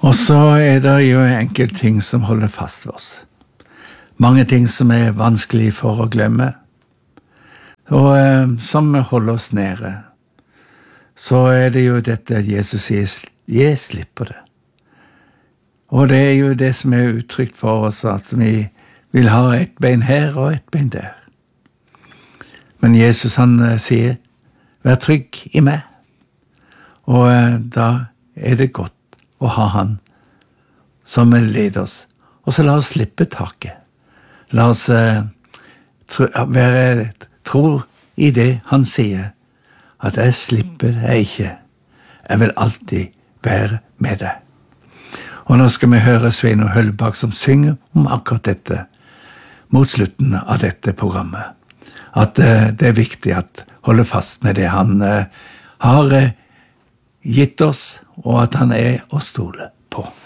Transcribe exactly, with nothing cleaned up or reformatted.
Og så er det jo enkelte ting som holder fast ved oss. Mange ting som er vanskelig for å glemme, og eh, som holder oss nede. Så er det jo dette Jesus sier, jeg slipper det. Og det er jo det som er uttrykt for oss, at vi vil ha et bein her og et bein der. Men Jesus han eh, sier, vær trygg i meg. Og eh, da er det godt å ha han som leder oss. Og så la oss slippe taket. La oss eh, tro, være tro i det han sier, at jeg slipper deg ikke. Jeg vil alltid være med deg. Og nå skal vi høre Svein Høllbakk som synger om akkurat dette, mot slutten av dette programmet. At eh, det er viktig at holde fast med det han eh, har eh, gitt oss, og at han er å stole på.